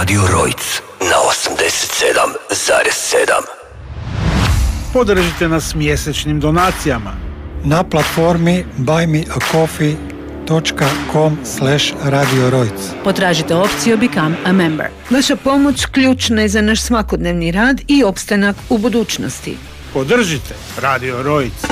Radio Rojc na 87,7. Podržite nas mjesečnim donacijama na platformi buymeacoffee.com/Radio Rojc. Potražite opciju Become a Member. Vaša pomoć ključna je za naš svakodnevni rad i opstanak u budućnosti. Podržite Radio Rojc.